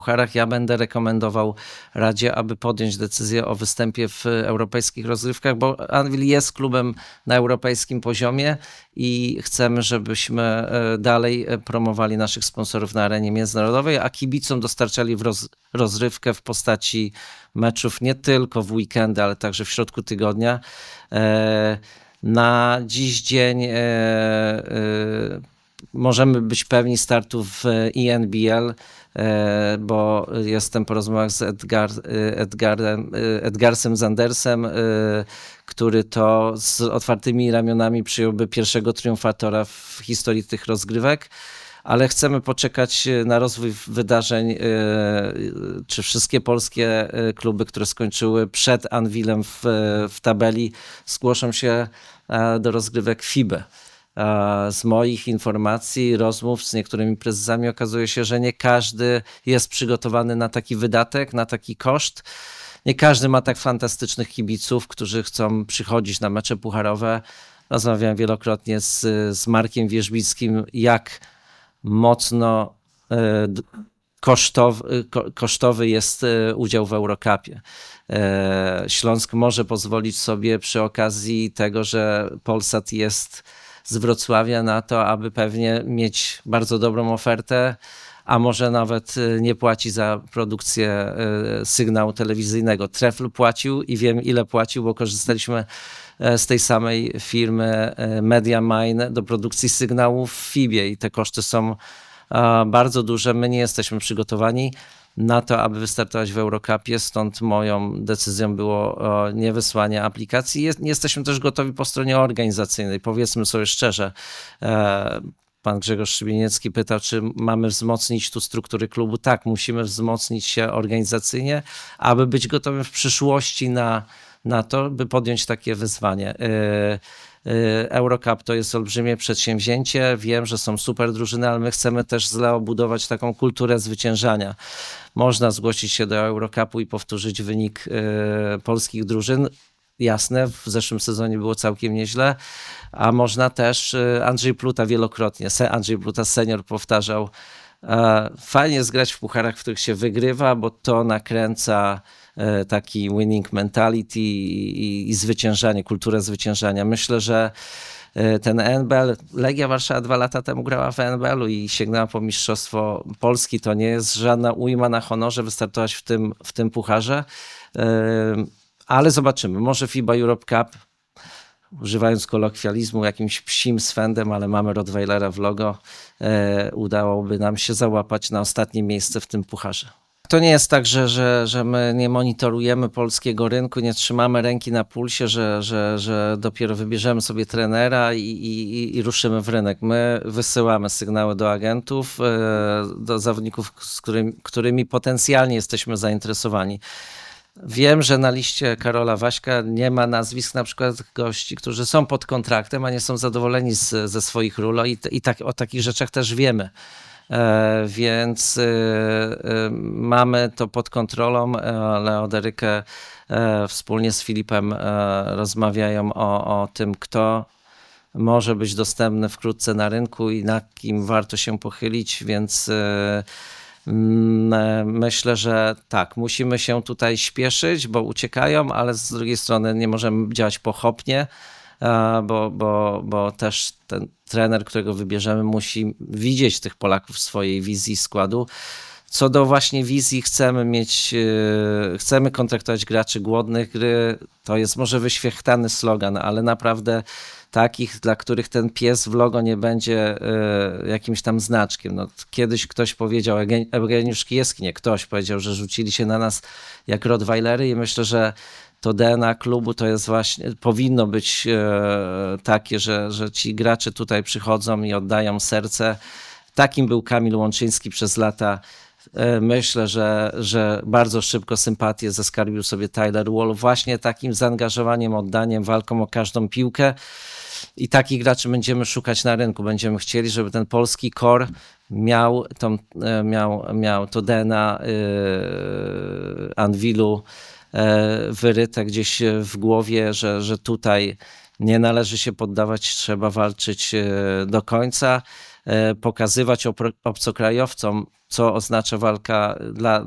pucharach. Ja będę rekomendował Radzie, aby podjąć decyzję o występie w europejskich rozgrywkach, bo Anwil jest klubem na europejskim poziomie i chcemy, żebyśmy dalej promowali naszych sponsorów na arenie międzynarodowej, a kibicom dostarczali rozrywkę w postaci meczów nie tylko w weekendy, ale także w środku tygodnia. Na dziś dzień możemy być pewni startu w ENBL, bo jestem po rozmowach z Edgarsem Zandersem, który to z otwartymi ramionami przyjąłby pierwszego triumfatora w historii tych rozgrywek. Ale chcemy poczekać na rozwój wydarzeń, czy wszystkie polskie kluby, które skończyły przed Anwilem w tabeli, zgłoszą się do rozgrywek FIBA. Z moich informacji, rozmów z niektórymi prezesami okazuje się, że nie każdy jest przygotowany na taki wydatek, na taki koszt. Nie każdy ma tak fantastycznych kibiców, którzy chcą przychodzić na mecze pucharowe. Rozmawiałem wielokrotnie z Markiem Wierzbickim, jak mocno kosztowy jest udział w Eurocupie. Śląsk może pozwolić sobie przy okazji tego, że Polsat jest z Wrocławia, na to, aby pewnie mieć bardzo dobrą ofertę, a może nawet nie płaci za produkcję sygnału telewizyjnego. Trefl płacił i wiem, ile płacił, bo korzystaliśmy z tej samej firmy MediaMine do produkcji sygnałów w FIBie i te koszty są bardzo duże. My nie jesteśmy przygotowani na to, aby wystartować w Eurocupie, stąd moją decyzją było niewysłanie aplikacji. Nie jesteśmy też gotowi po stronie organizacyjnej. Powiedzmy sobie szczerze, pan Grzegorz Szybieniecki pytał, czy mamy wzmocnić tu struktury klubu. Tak, musimy wzmocnić się organizacyjnie, aby być gotowym w przyszłości na to, by podjąć takie wyzwanie. Eurocup to jest olbrzymie przedsięwzięcie. Wiem, że są super drużyny, ale my chcemy też z Leo budować taką kulturę zwyciężania. Można zgłosić się do Eurocupu i powtórzyć wynik polskich drużyn. Jasne, w zeszłym sezonie było całkiem nieźle, a można też, Andrzej Pluta wielokrotnie, Andrzej Pluta senior powtarzał, fajnie jest grać w pucharach, w których się wygrywa, bo to nakręca taki winning mentality i zwyciężanie, kulturę zwyciężania. Myślę, że ten NBL, Legia Warszawa 2 lata temu grała w NBL-u i sięgnęła po Mistrzostwo Polski. To nie jest żadna ujma na honorze wystartować w tym pucharze, ale zobaczymy. Może FIBA Europe Cup, używając kolokwializmu, jakimś psim swędem, ale mamy Rottweilera w logo, udałoby nam się załapać na ostatnie miejsce w tym pucharze. To nie jest tak, że my nie monitorujemy polskiego rynku, nie trzymamy ręki na pulsie, że dopiero wybierzemy sobie trenera i ruszymy w rynek. My wysyłamy sygnały do agentów, do zawodników, którymi potencjalnie jesteśmy zainteresowani. Wiem, że na liście Karola Waśka nie ma nazwisk na przykład gości, którzy są pod kontraktem, a nie są zadowoleni ze swoich ról i o takich rzeczach też wiemy. Więc mamy to pod kontrolą. Leo Derykę wspólnie z Filipem rozmawiają o tym, kto może być dostępny wkrótce na rynku i na kim warto się pochylić, więc myślę, że tak, musimy się tutaj śpieszyć, bo uciekają, ale z drugiej strony nie możemy działać pochopnie, bo też ten trener, którego wybierzemy, musi widzieć tych Polaków w swojej wizji składu. Co do właśnie wizji, chcemy kontraktować graczy głodnych gry. To jest może wyświechtany slogan, ale naprawdę takich, dla których ten pies w logo nie będzie jakimś tam znaczkiem. No, kiedyś ktoś powiedział, Eugeniusz Kijewski, nie ktoś powiedział, że rzucili się na nas jak Rottweilery i myślę, że to DNA klubu to jest właśnie, powinno być takie, że ci gracze tutaj przychodzą i oddają serce. Takim był Kamil Łączyński przez lata. Myślę, że bardzo szybko sympatię zaskarbił sobie Tyler Wall właśnie takim zaangażowaniem, oddaniem, walką o każdą piłkę. I takich graczy będziemy szukać na rynku. Będziemy chcieli, żeby ten polski core miał to DNA Anwilu wyryte gdzieś w głowie, że tutaj nie należy się poddawać, trzeba walczyć do końca. pokazywać obcokrajowcom, co oznacza walka